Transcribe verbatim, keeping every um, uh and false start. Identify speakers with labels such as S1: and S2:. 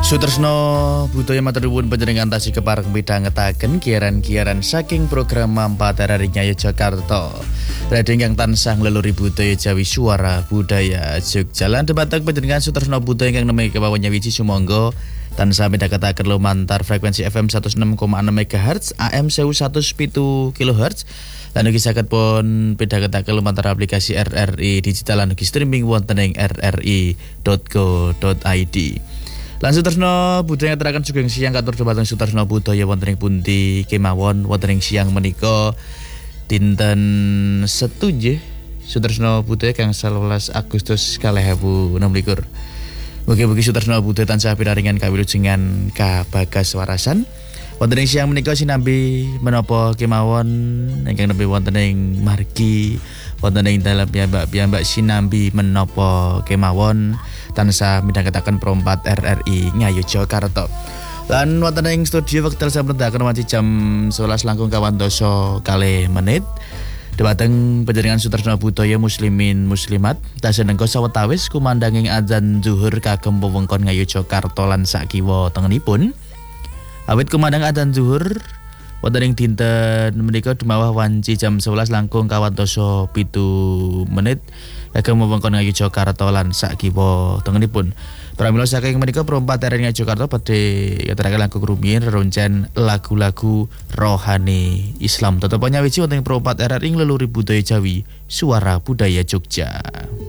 S1: Sutresno budaya matur nuwun panjenengan tasih kepareng midhangetaken kiaran-kiaran saking program Mampat R R I Yogyakarta. Radio ingkang tansah ngleluri budaya Jawi Suara Budaya Jogja. Lan debateng panjenengan Sutresno budaya ingkang nemi kemawon nyawiji sumangga tansah midhangetaken lumantar frekuensi F M seratus enam koma enam megahertz, A M seratus pitu kilohertz. Lan ugi saged pun midhangetaken lumantar aplikasi R R I digital lan ugi streaming wonten ing r r i dot co dot i d. Lan Sutresno budaya ngaturaken sugeng siang katur dhumateng Sutresno budaya wonten ing pundi kemawon wonten ing siang menika dinten Setu nggih Sutresno budaya kang sewelas Agustus kalih ewu enem likur. Mugi-mugi Sutresno budaya tansah pinaringan kawilujengan kabagas warasan wonten ing siang menika sinambi menapa kemawon ingkang nembe wonten ing margi wonten ing dalem piyambak-piyambak sinambi menapa kemawon tansah midhangetaken perempat R R I Yogyakarta. Lan wonten ing studio wekdal sampun daken wanci jam sewelas langkung kawan dasa kalih menit. Dhumateng panjenengan Sutresno budaya muslimin muslimat tasih nengko sawetawis kumandanging adzan zuhur kagem wewengkon Yogyakarta lan sakiwa tengenipun. Awit kumandang adzan zuhur wonten ing dinten menika dumawah wanci jam sewelas langkung kawan dasa pitu menit kagem wewengkon Yogyakarta lan sakiwa tengenipun. Pramila saking menika perempat R R I Yogyakarta badhe ngaturaken lagu rumiyin reroncen lagu-lagu rohani Islam. Tetep nyawiji wonten perempat R R I ngleluri budaya Jawi Suara Budaya Jogja.